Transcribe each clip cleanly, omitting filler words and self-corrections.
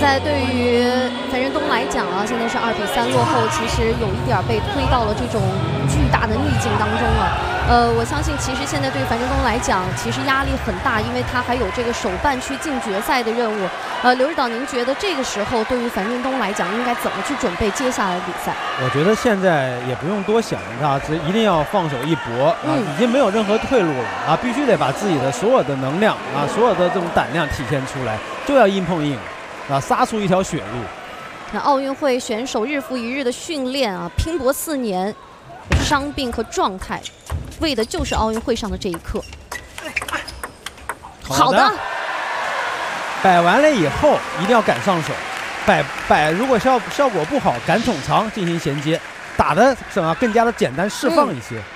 在对于樊振东来讲啊，现在是2比3落后，其实有一点被推到了这种巨大的逆境当中了。我相信其实现在对樊振东来讲，其实压力很大，因为他还有这个首办去进决赛的任务。刘指导，您觉得这个时候对于樊振东来讲，应该怎么去准备接下来的比赛？ 我觉得现在也不用多想啊，只一定要放手一搏啊，已经没有任何退路了啊，必须得把自己的所有的能量啊，所有的这种胆量体现出来，就要硬碰硬啊，杀出一条血路。 那奥运会选手日复一日的训练啊，拼搏4年，伤病和状态，为的就是奥运会上的这一刻。好的， 摆完了以后一定要赶上手，摆如果效果不好，赶捅长进行衔接，打的什么更加的简单释放一些。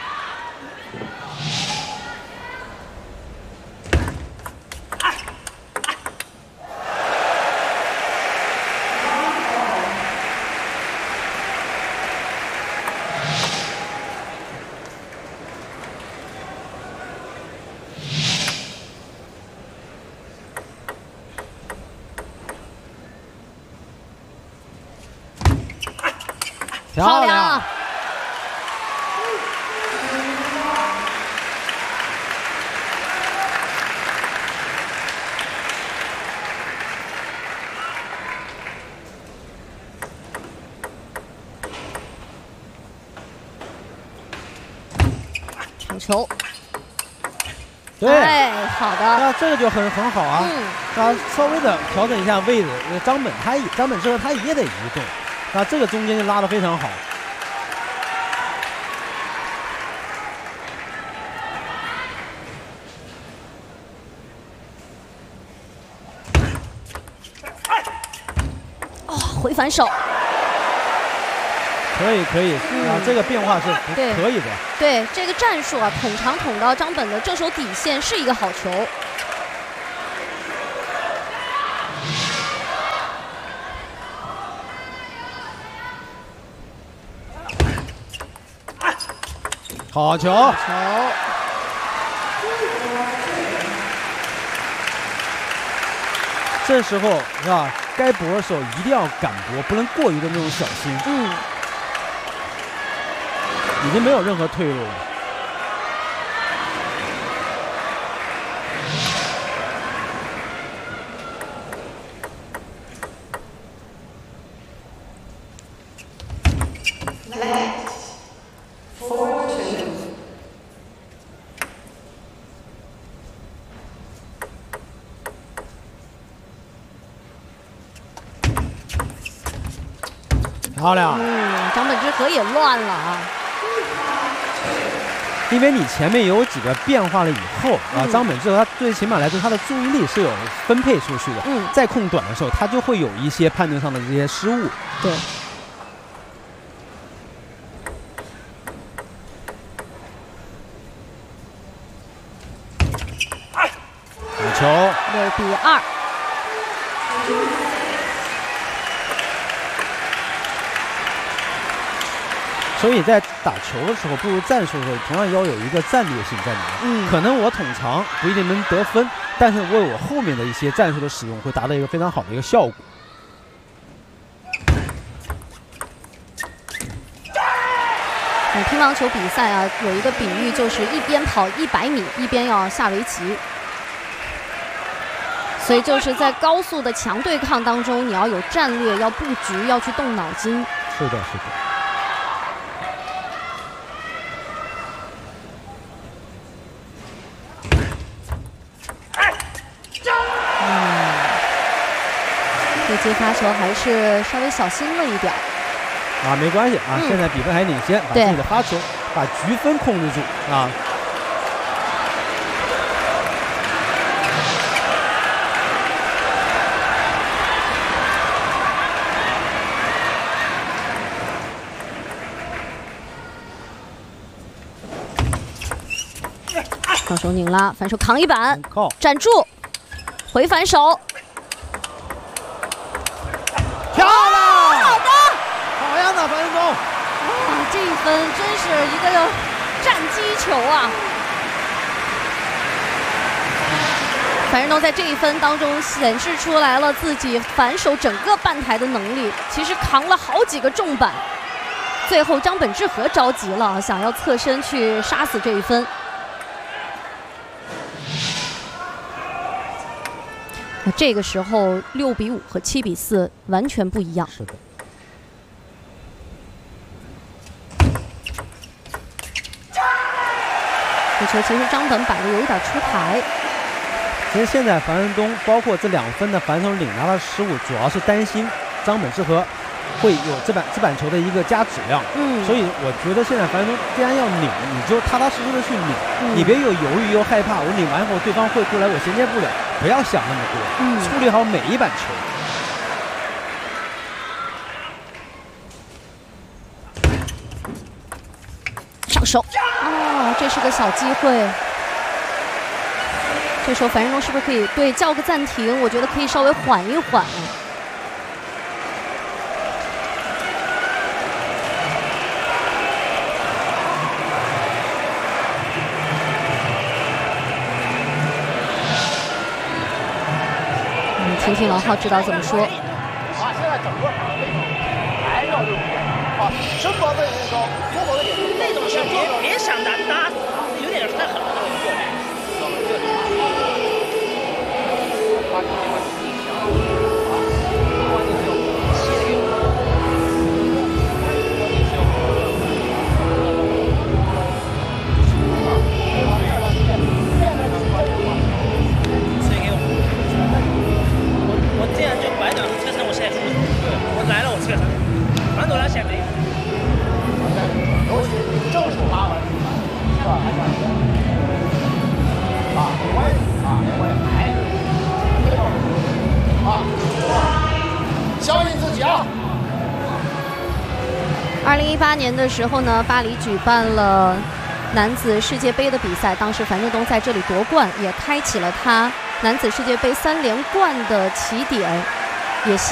漂亮！抢球。 对， 哎，好的。 那这个就很好啊。他稍微的调整一下位置，张本适合他也得移动。那这个中间就拉得非常好。 哦，回反手。 可以啊，这个变化是可以的。 对这个战术啊，捅长捅到张本的正手底线是一个好球。 好球！这时候是吧？该搏的时候一定要敢搏，不能过于的那种小心。已经没有任何退路了。漂亮！ 张本智和也乱了啊。 因为你前面有几个变化了以后啊，张本智和他最起码来说他的注意力是有分配出去的。在控短的时候，他就会有一些判断上的这些失误。 对。 好球 ！6比2。 所以在打球的时候，不如战术的时候，同样要有一个战略性在里面。可能我捅长不一定能得分，但是为我后面的一些战术的使用会达到一个非常好的一个效果。 乒乓球比赛啊，有一个比喻就是一边跑100米，一边要下围棋。所以就是在高速的强对抗当中，你要有战略，要布局，要去动脑筋。 是的，是的。 这接发球还是稍微小心了一点啊，没关系啊，现在比分还领先，把自己的发球，把局分控制住啊。 双手拧拉，反手扛一板，站住，回反手。 漂亮！ 好的， 好样的，樊振东！ 哇，这一分真是一个战机球啊！樊樊振东在这一分当中显示出来了自己反手整个半台的能力，其实扛了好几个重板。最后张本智和着急了，想要侧身去杀死这一分。那这个时候6比5和7比4完全不一样。 是的。 这球其实张本摆的有一点出台。 其实现在樊振东包括这2分的反手领拿的失误，主要是担心张本智和会有这板球的一个加质量。所以我觉得现在樊振东既然要拧，你就踏踏实实的去拧，你别又犹豫又害怕，我拧完以后对方会过来，我衔接不了，不要想那么多，处理好每一板球。 上手，这是个小机会。这时候樊振东是不是可以叫个暂停？我觉得可以稍微缓一缓。听听王浩指导怎么说。 现在整个场内还要用力身高位置高，左手的点那种是别想打有点太狠了，我这样就白讲是车身，我现在输了。对，我来了，我车身，反正他现在没有。尤其正手拉完，相信自己啊 ！2018年的时候呢，巴黎举办了男子世界杯的比赛，当时樊振东在这里夺冠，也开启了他男子世界杯3连冠的起点，也